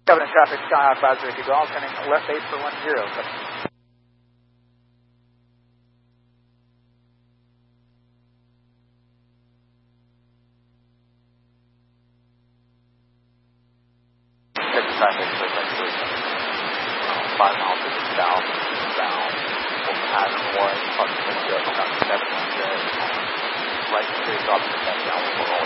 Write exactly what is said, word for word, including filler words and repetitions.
seven in traffic, Skyhawk five zero two Golf, turning left eight for one zero. Traffic, so essentially five miles to the south, bound, we'll pass one, plus zero, seven, right, three, drop the down, we'll